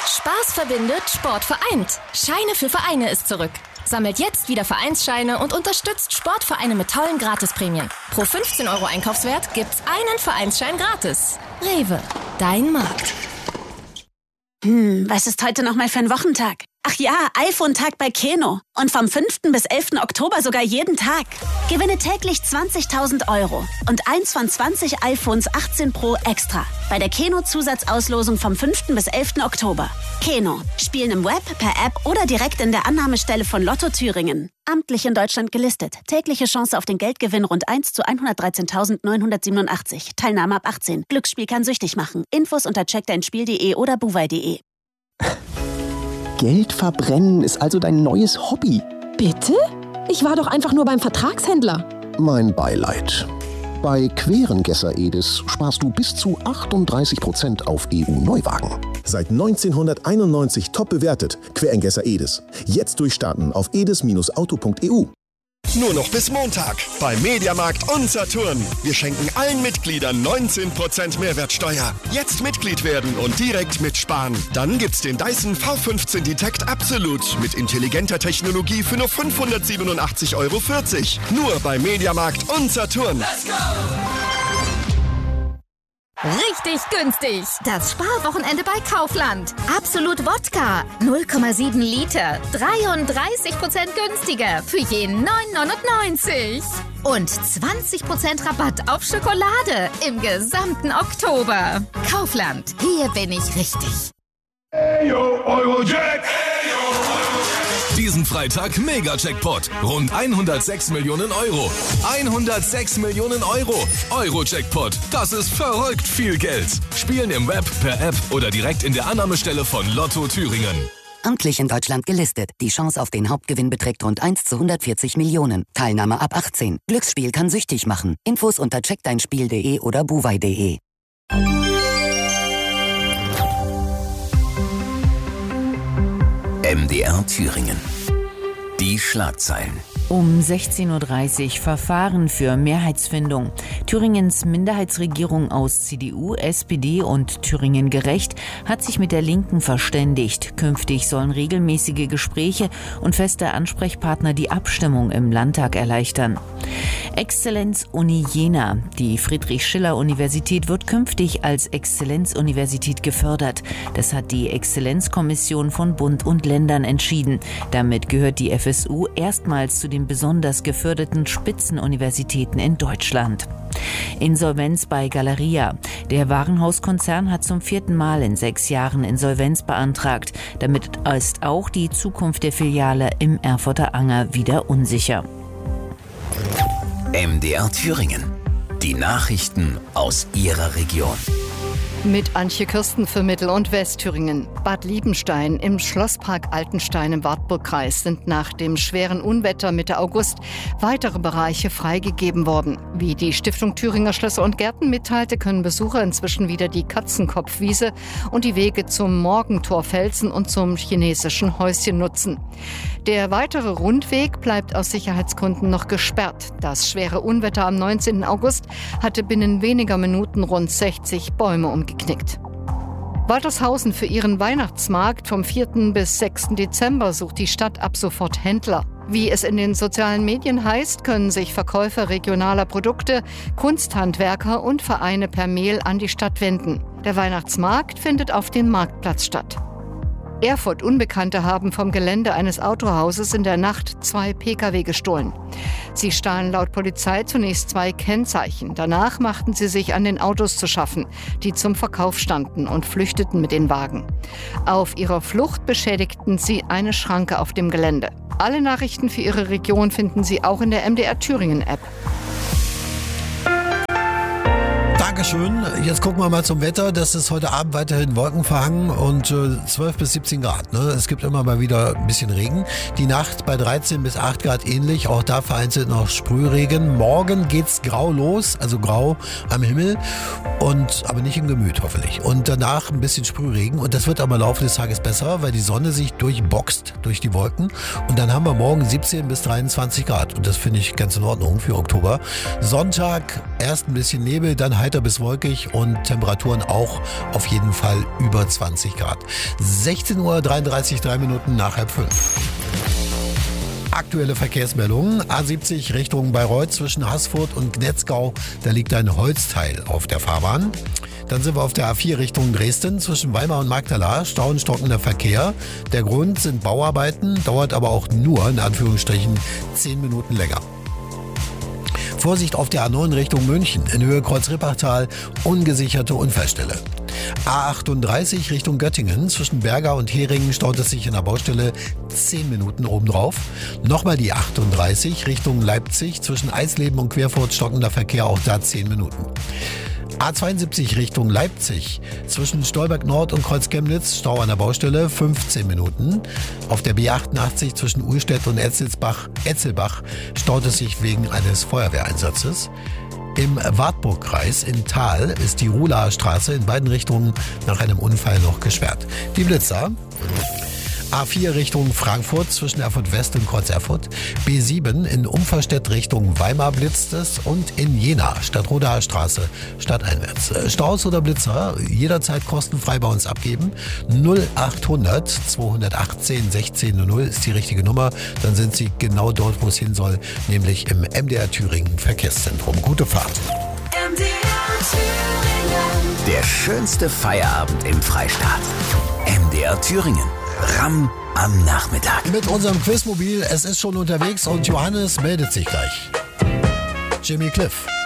Spaß verbindet, Sport vereint. Scheine für Vereine ist zurück. Sammelt jetzt wieder Vereinsscheine und unterstützt Sportvereine mit tollen Gratisprämien. Pro 15 € Einkaufswert gibt's einen Vereinsschein gratis. Rewe, dein Markt. Was ist heute nochmal für ein Wochentag? Ach ja, iPhone-Tag bei Keno. Und vom 5. bis 11. Oktober sogar jeden Tag. Gewinne täglich 20.000 € und eins von 20 iPhones 18 Pro extra. Bei der Keno-Zusatzauslosung vom 5. bis 11. Oktober. Keno. Spielen im Web, per App oder direkt in der Annahmestelle von Lotto Thüringen. Amtlich in Deutschland gelistet. Tägliche Chance auf den Geldgewinn rund 1 zu 113.987. Teilnahme ab 18. Glücksspiel kann süchtig machen. Infos unter checkdeinspiel.de oder buwei.de. Geld verbrennen ist also dein neues Hobby. Bitte? Ich war doch einfach nur beim Vertragshändler. Mein Beileid. Bei Querengesser Edis sparst du bis zu 38% auf EU-Neuwagen. Seit 1991 top bewertet. Querengesser Edis. Jetzt durchstarten auf edis-auto.eu. Nur noch bis Montag bei Mediamarkt und Saturn. Wir schenken allen Mitgliedern 19% Mehrwertsteuer. Jetzt Mitglied werden und direkt mitsparen. Dann gibt's den Dyson V15 Detect Absolute mit intelligenter Technologie für nur 587,40 €. Nur bei Mediamarkt und Saturn. Let's go! Richtig günstig. Das Sparwochenende bei Kaufland. Absolut Wodka. 0,7 Liter. 33% günstiger. Für jeden 9,99. Und 20% Rabatt auf Schokolade im gesamten Oktober. Kaufland. Hier bin ich richtig. Eyo, Eurojack. Diesen Freitag Mega-Jackpot. Rund 106 Millionen €. 106 Millionen €. Euro-Jackpot. Das ist verrückt viel Geld. Spielen im Web, per App oder direkt in der Annahmestelle von Lotto Thüringen. Amtlich in Deutschland gelistet. Die Chance auf den Hauptgewinn beträgt rund 1 zu 140 Millionen. Teilnahme ab 18. Glücksspiel kann süchtig machen. Infos unter checkdeinspiel.de oder buwei.de. MDR Thüringen. Die Schlagzeilen. Um 16:30 Uhr Verfahren für Mehrheitsfindung. Thüringens Minderheitsregierung aus CDU, SPD und Thüringen Gerecht hat sich mit der Linken verständigt. Künftig sollen regelmäßige Gespräche und feste Ansprechpartner die Abstimmung im Landtag erleichtern. Exzellenz-Uni Jena. Die Friedrich-Schiller-Universität wird künftig als Exzellenzuniversität gefördert. Das hat die Exzellenzkommission von Bund und Ländern entschieden. Damit gehört die FSU erstmals zu den besonders geförderten Spitzenuniversitäten in Deutschland. Insolvenz bei Galeria. Der Warenhauskonzern hat zum 4. Mal in 6 Jahren Insolvenz beantragt. Damit ist auch die Zukunft der Filiale im Erfurter Anger wieder unsicher. MDR Thüringen. Die Nachrichten aus Ihrer Region. Mit Antje Kirsten für Mittel- und Westthüringen. Bad Liebenstein im Schlosspark Altenstein im Wartburgkreis sind nach dem schweren Unwetter Mitte August weitere Bereiche freigegeben worden. Wie die Stiftung Thüringer Schlösser und Gärten mitteilte, können Besucher inzwischen wieder die Katzenkopfwiese und die Wege zum Morgentorfelsen und zum chinesischen Häuschen nutzen. Der weitere Rundweg bleibt aus Sicherheitsgründen noch gesperrt. Das schwere Unwetter am 19. August hatte binnen weniger Minuten rund 60 Bäume umgeknickt. Waltershausen für ihren Weihnachtsmarkt vom 4. bis 6. Dezember sucht die Stadt ab sofort Händler. Wie es in den sozialen Medien heißt, können sich Verkäufer regionaler Produkte, Kunsthandwerker und Vereine per Mail an die Stadt wenden. Der Weihnachtsmarkt findet auf dem Marktplatz statt. Erfurt Unbekannte haben vom Gelände eines Autohauses in der Nacht 2 Pkw gestohlen. Sie stahlen laut Polizei zunächst 2 Kennzeichen. Danach machten sie sich an den Autos zu schaffen, die zum Verkauf standen, und flüchteten mit den Wagen. Auf ihrer Flucht beschädigten sie eine Schranke auf dem Gelände. Alle Nachrichten für Ihre Region finden Sie auch in der MDR Thüringen App. Dankeschön. Jetzt gucken wir mal zum Wetter. Das ist heute Abend weiterhin wolkenverhangen und 12 bis 17 Grad. Ne? Es gibt immer mal wieder ein bisschen Regen. Die Nacht bei 13 bis 8 Grad ähnlich. Auch da vereinzelt noch Sprühregen. Morgen geht's grau los, also grau am Himmel, aber nicht im Gemüt hoffentlich. Und danach ein bisschen Sprühregen. Und das wird aber im Laufe des Tages besser, weil die Sonne sich durchboxt durch die Wolken. Und dann haben wir morgen 17 bis 23 Grad. Und das finde ich ganz in Ordnung für Oktober. Sonntag erst ein bisschen Nebel, dann heiter bis wolkig und Temperaturen auch auf jeden Fall über 20 Grad. 16:33 Uhr, 3 Minuten nach 4:30. Aktuelle Verkehrsmeldungen. A70 Richtung Bayreuth zwischen Haßfurt und Gnetzgau. Da liegt ein Holzteil auf der Fahrbahn. Dann sind wir auf der A4 Richtung Dresden zwischen Weimar und Magdala. Stau und stockender Verkehr. Der Grund sind Bauarbeiten, dauert aber auch nur, in Anführungsstrichen, 10 Minuten länger. Vorsicht auf der A9 Richtung München, in Höhe Kreuz-Rippachtal, ungesicherte Unfallstelle. A38 Richtung Göttingen, zwischen Berga und Heringen staut es sich in der Baustelle 10 Minuten obendrauf. Nochmal die 38 Richtung Leipzig, zwischen Eisleben und Querfurt stockender Verkehr, auch da 10 Minuten. A72 Richtung Leipzig, zwischen Stolberg Nord und Kreuz-Chemnitz, Stau an der Baustelle, 15 Minuten. Auf der B88 zwischen Uhlstedt und Etzelbach staut es sich wegen eines Feuerwehreinsatzes. Im Wartburgkreis in Thal ist die Ruhlaer Straße in beiden Richtungen nach einem Unfall noch gesperrt. Die Blitzer. A4 Richtung Frankfurt zwischen Erfurt West und Kreuz Erfurt. B7 in Umverstedt Richtung Weimar blitzt es und in Jena Stadtrodaer Straße stadteinwärts. Staus oder Blitzer jederzeit kostenfrei bei uns abgeben. 0800 218 1600 ist die richtige Nummer. Dann sind Sie genau dort, wo es hin soll, nämlich im MDR Thüringen Verkehrszentrum. Gute Fahrt. Der schönste Feierabend im Freistaat. MDR Thüringen. Ram am Nachmittag. Mit unserem Quizmobil, es ist schon unterwegs und Johannes meldet sich gleich. Jimmy Cliff.